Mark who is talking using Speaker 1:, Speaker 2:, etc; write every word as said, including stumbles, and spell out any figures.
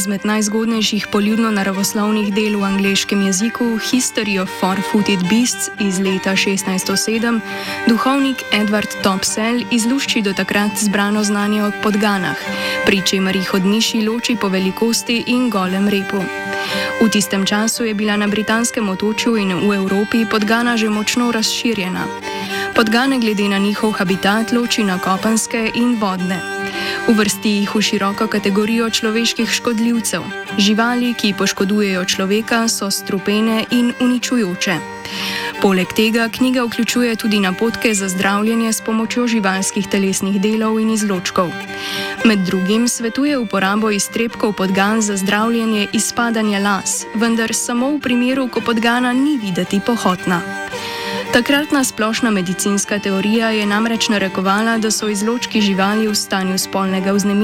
Speaker 1: izmed najzgodnejših poljudno-naravoslovnih del v angleškem jeziku History of Four-Footed Beasts iz leta šestnajststo sedem, duhovnik Edward Topsell izlušči do takrat zbrano znanje o podganah, pri čemer jih od miši loči po velikosti in golem repu. V tistem času je bila na britanskem otočju in v Evropi podgana že močno razširjena. Podgane glede na njihov habitat loči na kopenske in vodne. Uvrsti jih v široko kategorijo človeških škodljivcev. Živali, ki poškodujejo človeka, so strupene in uničujoče. Poleg tega knjiga vključuje tudi napotke za zdravljenje s pomočjo živalskih telesnih delov in izločkov. Med drugim svetuje uporabo iztrebkov podgan za zdravljenje izpadanja las, vendar samo v primeru, ko podgana ni videti pohotna. Takratna splošna medicinska teorija je namreč narekovala, da so izločki živali v stanju spolnega vznemirjenja